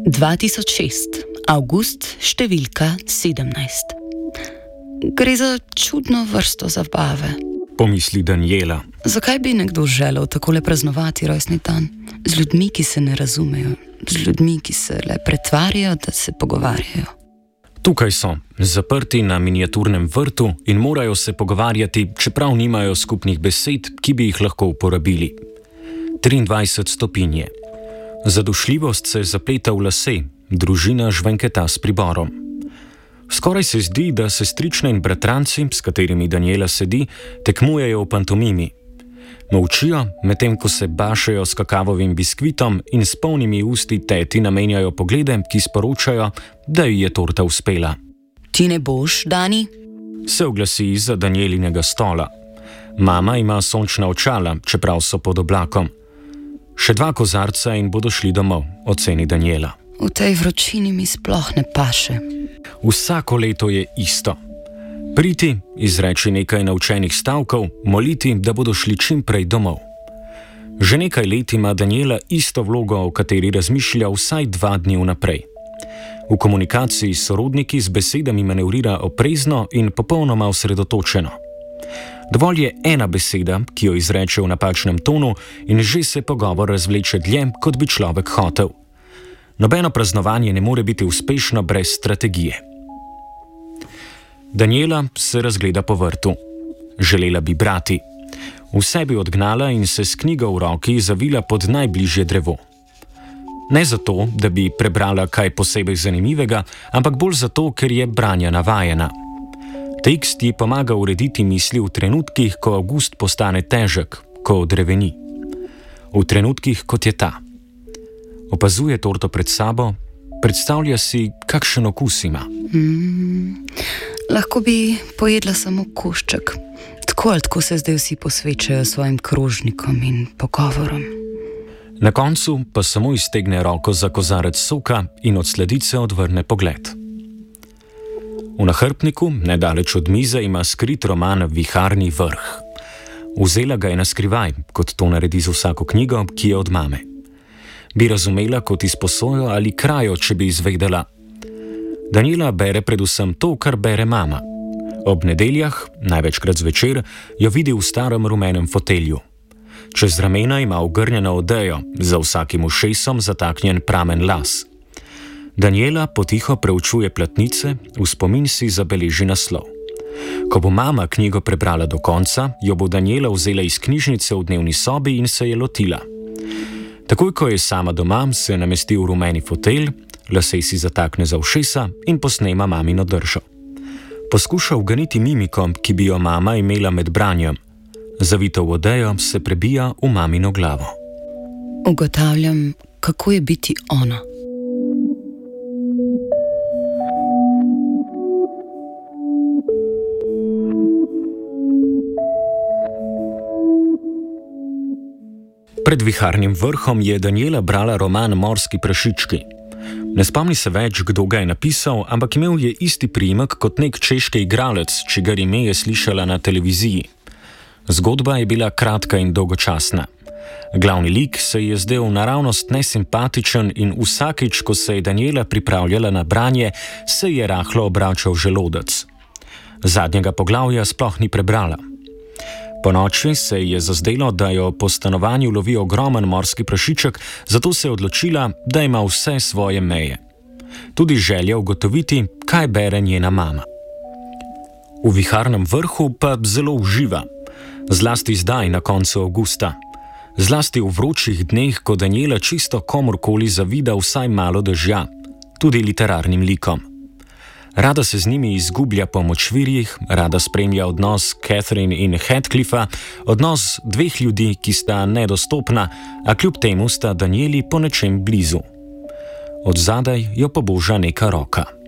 2006. Avgust, številka 17. Gre za čudno vrsto zabave. Pomisli Daniela. Zakaj bi nekdo želel takole praznovati rojstni dan? Z ljudmi, ki se ne razumejo. Z ljudmi, ki se le pretvarjajo, da se pogovarjajo. Tukaj so, zaprti na miniaturnem vrtu in morajo se pogovarjati, čeprav nimajo skupnih besed, ki bi jih lahko uporabili. 23 stopinj je. Zadušljivost se zapleta v lase, družina žvenketa s priborom. Skoraj se zdi, da sestrične in bratranci, s katerimi Daniela sedi, tekmujejo v pantomimi. Molčijo, medtem ko se bašejo s kakavovim biskvitom in s polnimi usti teti namenjajo poglede, ki sporočajo, da ji je torta uspela. Ti ne boš, Dani? Se oglasi izza Danielinega stola. Mama ima sončna očala, čeprav so pod oblakom. Še 2 kozarca in bodo šli domov, oceni Daniela. V tej vročini mi sploh ne paše. Vsako leto je isto. Priti, izreči nekaj naučenih stavkov, moliti, da bodo šli čim prej domov. Že nekaj let ima Daniela isto vlogo, o kateri razmišlja vsaj 2 dni vnaprej. V komunikaciji s sorodniki z besedami manevrira oprezno in popolnoma osredotočeno. Dovolj je ena beseda, ki jo izreče v napačnem tonu in že se pogovor razvleče dlje, kot bi človek hotel. Nobeno praznovanje ne more biti uspešno brez strategije. Daniela se razgleda po vrtu. Želela bi brati. Vse bi odgnala in se s knjigo v roki zavila pod najbližje drevo. Ne zato, da bi prebrala kaj posebej zanimivega, ampak bolj zato, ker je branja navajena. Tekst ji pomaga urediti misli v trenutkih, ko avgust postane težek, ko odreveni. V trenutkih, kot je ta. Opazuje torto pred sabo, predstavlja si, kakšen okus ima. Lahko bi pojedla samo košček. Tako ali tako se zdaj vsi posvečajo svojim krožnikom in pogovorom. Na koncu pa samo iztegne roko za kozarec soka in od sladice odvrne pogled. V nahrbtniku, nedaleč od mize, ima skrit roman Viharni vrh. Vzela ga je na skrivaj, kot to naredi z vsako knjigo, ki je od mame. Bi razumela kot izposojo ali krajo, če bi izvedela. Daniela bere predvsem to, kar bere mama. Ob nedeljah, največkrat zvečer, jo vidi v starem rumenem fotelju. Čez ramena ima ogrnjeno odejo, za vsakim ušesom zataknjen pramen las. Daniela potiho preučuje platnice, v spomin si zabeleži naslov. Ko bo mama knjigo prebrala do konca, jo bo Daniela vzela iz knjižnice v dnevni sobi in se je lotila. Takoj, ko je sama doma, se namesti v rumeni fotelj, lase si zatakne za ušesa in posnema mamino držo. Poskuša uganiti mimiko, ki bi jo mama imela med branjem. Zavita v odejo se prebija v mamino glavo. Ugotavljam, kako je biti ona. Pred Viharnim vrhom je Daniela brala roman Morski prašički. Ne spomni se več, kdo ga je napisal, ampak imel je isti priimek kot nek češki igralec, čigar ime je slišala na televiziji. Zgodba je bila kratka in dolgočasna. Glavni lik se je zdel naravnost nesimpatičen in vsakič, ko se je Daniela pripravljala na branje, se je rahlo obračal želodec. Zadnjega poglavja sploh ni prebrala. Po noči se je zazdelo, da jo po stanovanju lovi ogromen morski prašiček, zato se je odločila, da ima vse svoje meje. Tudi želja ugotoviti, kaj bere njena mama. V Viharnem vrhu pa zelo uživa. Zlasti zdaj, na koncu avgusta. Zlasti v vročih dneh, ko Daniela čisto komorkoli zavida vsaj malo dežja, tudi literarnim likom. Rada se z njimi izgublja po močvirjih, rada spremlja odnos Catherine in Heathcliffa, odnos 2 ljudi, ki sta nedostopna, a kljub temu sta Danieli po nečem blizu. Od zadaj jo poboža neka roka.